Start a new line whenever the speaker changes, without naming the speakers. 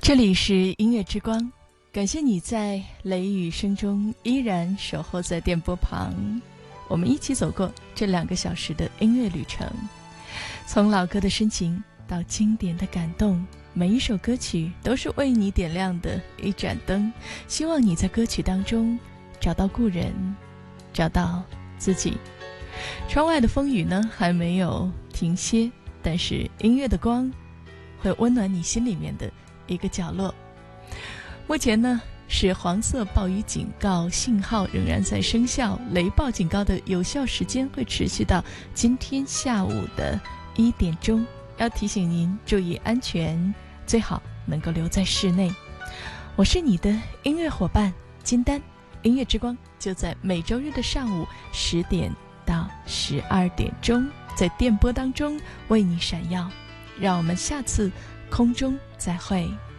这里是音乐之光，感谢你在雷雨声中依然守候在电波旁，我们一起走过这2个小时的音乐旅程，从老歌的深情到经典的感动，每一首歌曲都是为你点亮的一盏灯，希望你在歌曲当中找到故人，找到自己。窗外的风雨呢还没有停歇，但是音乐的光会温暖你心里面的一个角落。目前呢是黄色暴雨警告信号仍然在生效，雷暴警告的有效时间会持续到今天下午的1点钟，要提醒您注意安全，最好能够留在室内。我是你的音乐伙伴金丹，音乐之光就在每周日的上午10点到12点钟，在电波当中为你闪耀。让我们下次空中再会。